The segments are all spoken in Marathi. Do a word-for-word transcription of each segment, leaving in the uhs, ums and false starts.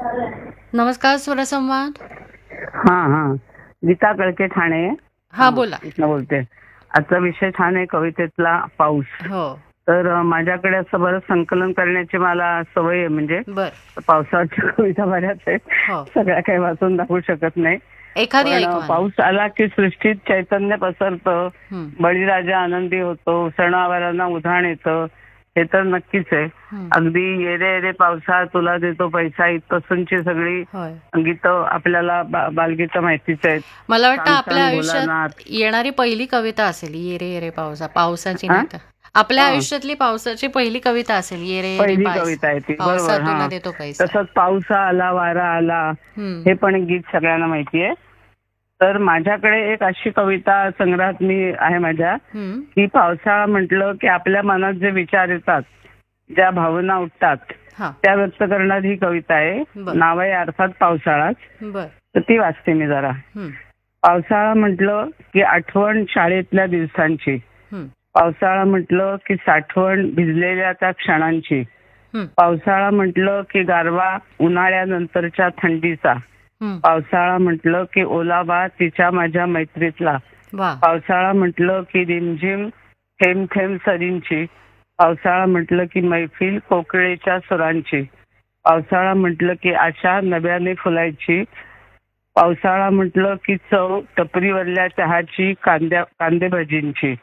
नमस्कार स्वरसंवाद. हा हा गीता कळके ठाणे. हा बोला. इथनं बोलते. आजचा विषय छान आहे, कवितेतला पाऊस. हो. तर अ, माझ्याकडे असं बरं संकलन करण्याची मला सवय आहे. म्हणजे बर. पावसाच्या कविता बऱ्याच आहेत, हो. सगळ्या काही वाचून दाखवू शकत नाही. एखादी पण अ, ऐकवा ना. पाऊस आला की सृष्टीत चैतन्य पसरतं, हं, बळीराजा आनंदी होतो, सणावारांना उधाण येतं. हे तर नक्कीच आहे. हं. अगदी ये रे ये रे पावसा तुला देतो पैसा इथपासूनची सगळी होय. गीतं आपल्याला बा- बालगीतं माहितीच आहेत. मला वाटतं सांग आपल्या सांग आयुष्यात भोलानाथ. येणारी पहिली कविता असेल ये रे ये रे पावसा. पावसाची हा नाही का? आपल्या हा. आयुष्यातली पावसाची पहिली कविता असेल ये रे ये रे पहिली पास कविता आहे ती, पावसा बरोबर. तुला हा देतो पैसा. तसंच पावसा आला वारा आला, हं, हे पण एक गीत सगळ्यांना माहिती आहे. तर माझ्याकडे एक अशी कविता संग्रहात मी आहे माझ्या, हं. की पावसाळा म्हटलं की आपल्या मनात जे विचार येतात, ज्या भावना उठतात, हा. त्या व्यक्त करणारी ही कविता आहे. बर. नाव आहे अर्थात पावसाळाच. बर. तर ती वाचते मी जरा. हं, पावसाळा म्हटलं की आठवण शाळेतल्या दिवसांची. हं, पावसाळा म्हटलं की साठवण भिजलेल्या त्या क्षणांची. हं, पावसाळा म्हटलं की गारवा उन्हाळ्यानंतरच्या थंडीचा. हं. पावसाळा म्हटलं की ओलावा तिच्या माझ्या मैत्रीतला. वा. पावसाळा म्हटलं की रिमझिम थेंब थेंब सरींची. पावसाळा म्हटलं की मैफिल कोकिळेच्या सुरांची. पावसाळा म्हटलं की आशा नव्याने फुलायची. पावसाळा म्हटलं की चव टपरीवरल्या चहाची, कांद्या कांदे भजींची.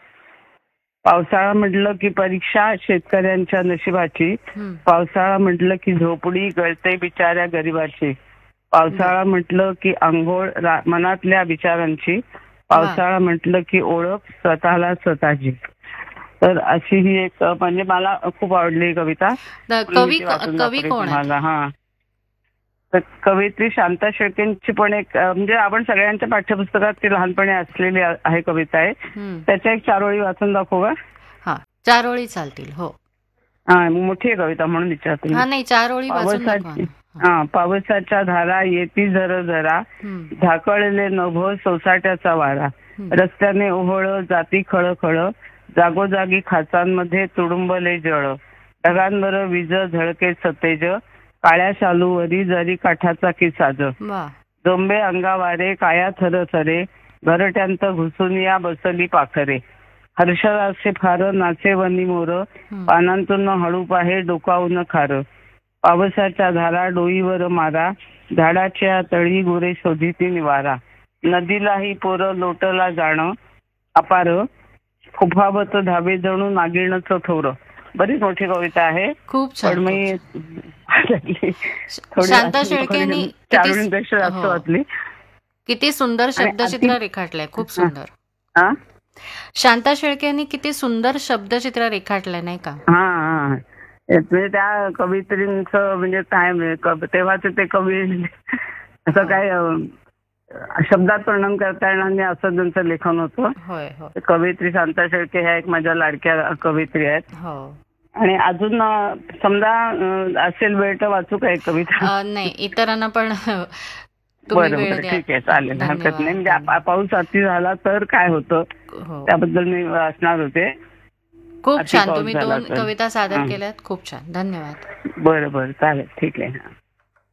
पावसाळा म्हटलं की परीक्षा शेतकऱ्यांच्या नशिबाची. हं. पावसाळा म्हटलं की झोपडी गळते बिचाऱ्या गरिबाची. पावसाळा म्हटलं की आंघोळ रा- मनातल्या विचारांची. पावसाळा म्हटलं की ओळख स्वतःला स्वतःची. तर अशी ही एक अ, म्हणजे मला खूप आवडली ही कविता. द- पूर्वी कवी ती वाचून कवी दाखवली कोण आहेत? तुम्हाला. हा तर कवयित्री शांता शेळकेंची पण एक अ, म्हणजे आपण सगळ्यांच्या पाठ्यपुस्तकात ती लहानपणी असलेली आ- आहे कविता आहे. हं. त्याच्या एक चार ओळी वाचून दाखवू का? हा, चार ओळी चालतील. हो. हा मोठी आहे कविता म्हणून विचारते मी. हा नाही, चार ओळी वाचून दाखवा पावसाची ना. हा पावसाच्या धारा येती झर झरा. हं, झाकळले नभ सोसाट्याचा वारा. हं. रस्त्याने ओहळ जाती खळखळ. जागोजागी खाचांमध्ये तुडुंबले जळ. ढगांवर वीज झळके सतेज. काळ्या शालूवरी जरी काठाचा किसाज. वा. जोंबे अंगावारे काया थर थरे. घरट्यांत घुसून या बसली पाखरे. हर्षरासे फार नाचे वनी मोर. हं. पानांतून हळू पाहे डोकावून खार. पावसाच्या धारा डोईवर मारा. झाडाच्या तळी गोरे शोधिती निवारा. नदीलाही पोर लोटला जाणं अपार. खुफावत धावे जणू नागिणच थोर. बरीच मोठी कविता आहे. खूप पण छान. खूप मी छान. थोडी शांता वाचली, शेळकेंनी थोडी किती चारोळींपेक्षा जास्त हो वाचली. किती सुंदर आणि शब्दचित्र अति रेखाटलंय. खूप हा सुंदर. हा शांता शेळकेंनी किती सुंदर शब्दचित्र रेखाटलंय नाही का? हा हा. तेच म्हणजे त्या कवयित्रींचं म्हणजे काय म्हणजे कव- तेव्हाचे ते कवी असं हो. काय अ, शब्दात वर्णन करता येणार नाही असं त्यांचं लेखन होतं. होय हो ते कवयित्री शांता शेळके ह्या एक माझ्या लाडक्या कवयित्री आहेत. हो. आणि अजून अ, समजा अ, असेल वेळ तर वाचू का एक कविता? अ, नाही, इतरांना पण तुम्ही बरं वेळ बरं द्या. ठीक आहे, चालेल, हरकत नाही. धन्यवाद. म्हणजे पा- पाऊस अति झाला तर काय होतं हो. त्याबद्दल मी वाचणार होते. खूप अति छान. पाऊस तुम्ही झाला दोन तर. कविता सादर हा. केल्यात. खूप छान. धन्यवाद. बरं बरं चालेल, ठीक आहे. हा.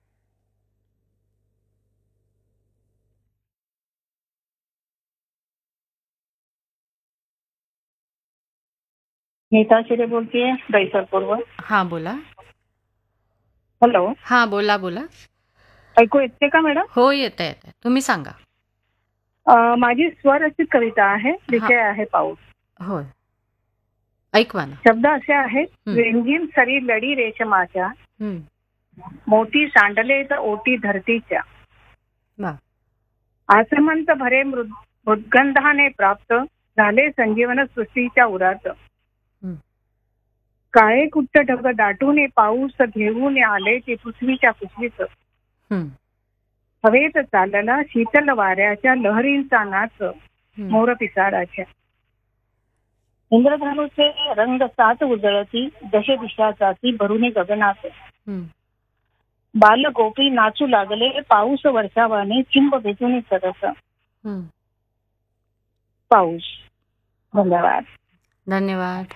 नीता शिरे बोलतीये, दहिसर पूर्व. हा बोला. हॅलो, हा बोला बोला. ऐकू येते का मॅडम? हो येत येत. तुम्ही सांगा. अ, माझी स्वरचित कविता आहे. हा. विषय आहे पाऊस. होय, ऐकवा ना. शब्द असे आहेत. हं. रिमझिम सरी लढी रेशमाच्या. हं. मोठी सांडले तर ओटी धरतीच्या. वा. आसमंत भरे मृद मृद्गंधाने प्राप्त. झाले संजीवन सृष्टीच्या उरात. हं. काळे कुट्ट ढग दाटून पाऊस घेऊन आले ते पृथ्वीच्या कुसलीत. हं. हवेत चालला शीतल वाऱ्याच्या लहरींचा नाच. हं. मोर पिसाळाच्या. इंद्रधनुचे रंग सात उजळती. दश दिशा जाती भरुनी गगनात. हं. बाल गोपी नाचू लागले पाऊस वर्षावाने चिंब भिजून सरस. हं. पाऊस. धन्यवाद. धन्यवाद.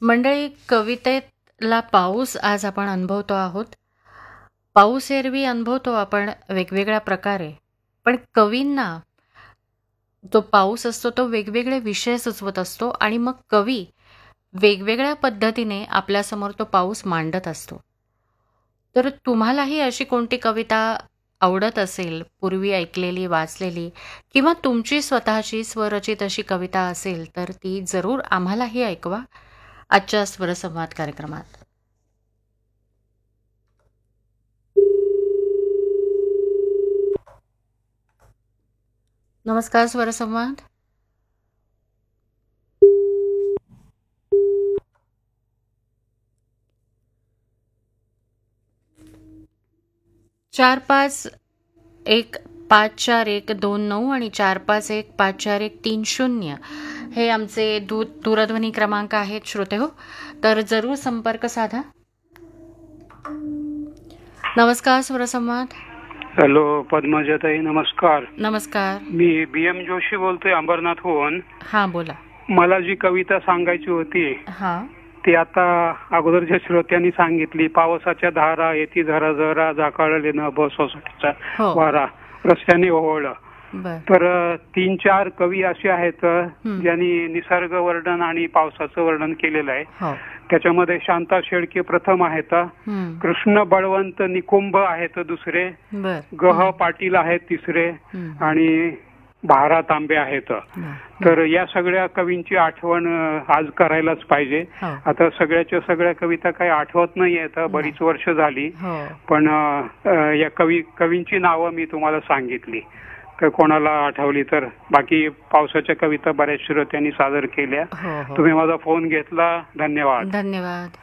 मंडळी, कवितेतला पाऊस आज आपण अनुभवतो आहोत. पाऊस एरवी अनुभवतो आपण वेगवेगळ्या प्रकारे, पण कवींना तो पाऊस असतो तो वेगवेगळे विषय सुचवत असतो आणि मग कवी वेगवेगळ्या पद्धतीने आपल्यासमोर तो पाऊस मांडत असतो. तर तुम्हालाही अशी कोणती कविता आवडत असेल, पूर्वी ऐकलेली, वाचलेली किंवा तुमची स्वतःची स्वरचित अशी कविता असेल, तर ती जरूर आम्हालाही ऐकवा आजच्या स्वरसंवाद कार्यक्रमात. नमस्कार स्वरसंवाद. चार पाच एक पाच चार एक दोन नऊ आणि चार पाच एक पाच चार एक तीन शून्य हे आमचे दू दूरध्वनी क्रमांक आहेत श्रोते हो, तर जरूर संपर्क साधा. नमस्कार स्वरसंवाद. हॅलो पद्मजाताई, नमस्कार. नमस्कार. मी बी एम जोशी बोलतोय अंबरनाथहून. हां बोला. मला जी कविता सांगायची होती हां ती आता अगोदरच्या श्रोत्यांनी सांगितली. पावसाच्या धारा येती झरा झरा झाकाळले न बस सोसायटीचा हो. वारा रस्त्याने ओहळलं. बर. तर तीन चार कवी असे आहेत ज्यांनी निसर्ग वर्णन आणि पावसाचं वर्णन केलेलं आहे. हो. त्याच्यामध्ये शांता शेळके प्रथम आहेत, हम्म. कृष्ण बळवंत निकुंभ आहेत दुसरे, बर. गह पाटील आहेत तिसरे हम्म. आणि भारा तांबे आहेत. बर. तर या सगळ्या कवींची आठवण अ, आज करायलाच पाहिजे. हो. आता सगळ्याच्या सगळ्या कविता काही आठवत नाहीयेत, बरीच वर्ष झाली. हो. पण अ, या कवी कवींची नावं मी तुम्हाला सांगितली, तर कोणाला आठवली तर. बाकी पावसाच्या कविता बऱ्याच श्रोत्यांनी सादर केल्या. हो. हो. तुम्ही माझा फोन घेतला, धन्यवाद. धन्यवाद.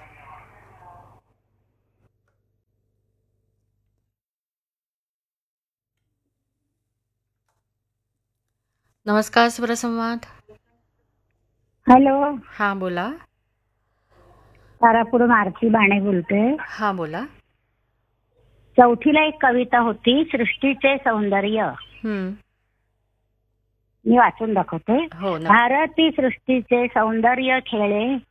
नमस्कार स्वरसंवाद. हॅलो, हां बोला. तारापूरून आरती बाणे बोलते. हां बोला. चौथीला एक कविता होती, सृष्टीचे सौंदर्य. हम्म. मी वाचून दाखवते. हो ना. भारती सृष्टीचे सौंदर्य खेळे,